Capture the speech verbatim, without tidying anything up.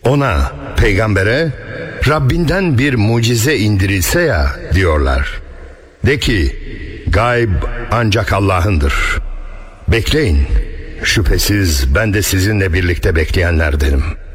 Ona, peygambere, Rabbinden bir mucize indirilse ya diyorlar. De ki, gayb ancak Allah'ındır. Bekleyin, şüphesiz ben de sizinle birlikte bekleyenlerdenim.